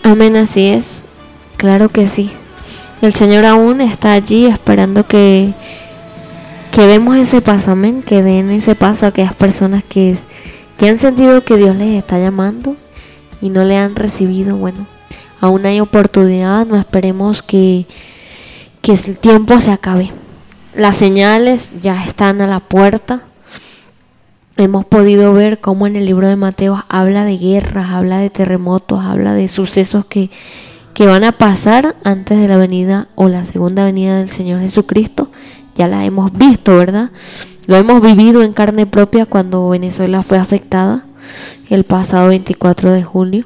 Amén, así es. Claro que sí. El Señor aún está allí esperando que demos ese paso, amén, que den ese paso a aquellas personas que han sentido que Dios les está llamando y no le han recibido. Bueno, aún hay oportunidad, no esperemos que el tiempo se acabe. Las señales ya están a la puerta. Hemos podido ver cómo en el libro de Mateo habla de guerras, habla de terremotos, habla de sucesos que van a pasar antes de la venida o la segunda venida del Señor Jesucristo. Ya las hemos visto, ¿verdad? Lo hemos vivido en carne propia cuando Venezuela fue afectada el pasado 24 de julio.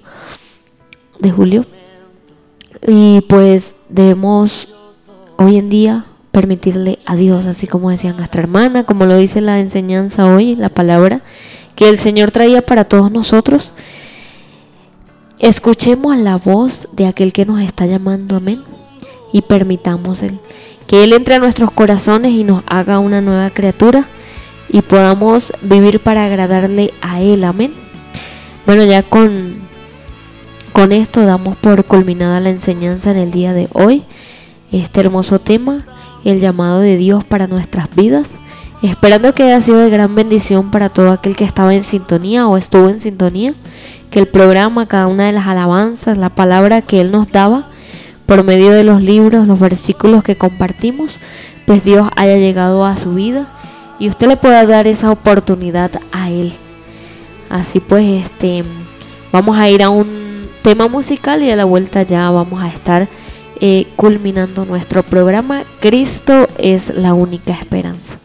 Y pues debemos hoy en día permitirle a Dios, así como decía nuestra hermana, como lo dice la enseñanza hoy, la palabra que el Señor traía para todos nosotros. Escuchemos la voz de aquel que nos está llamando, amén, y permitamos que Él entre a nuestros corazones y nos haga una nueva criatura y podamos vivir para agradarle a Él, amén. Bueno, ya con esto damos por culminada la enseñanza en el día de hoy, este hermoso tema, el llamado de Dios para nuestras vidas, esperando que haya sido de gran bendición para todo aquel que estaba en sintonía o estuvo en sintonía, que el programa, cada una de las alabanzas, la palabra que Él nos daba por medio de los libros, los versículos que compartimos, pues Dios haya llegado a su vida y usted le pueda dar esa oportunidad a Él. Así pues, vamos a ir a un tema musical y a la vuelta ya vamos a estar culminando nuestro programa. Cristo es la única esperanza.